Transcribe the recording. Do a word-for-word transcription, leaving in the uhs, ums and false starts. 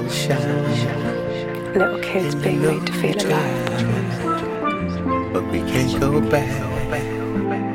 sunshine. Little kids being made to feel alive. But we can't go back.